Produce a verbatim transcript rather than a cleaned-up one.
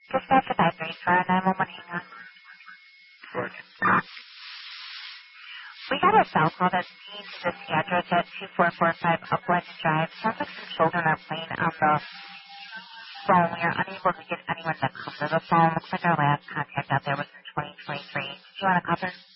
Just after five three for a nine one one hang on. Right. We got a cell call that's being to this address at two four four five Upwest Drive. Sounds like some children are playing on the phone. We are unable to get anyone to come to the phone. Looks like our last contact out there was in twenty twenty-three. Do you want to cover?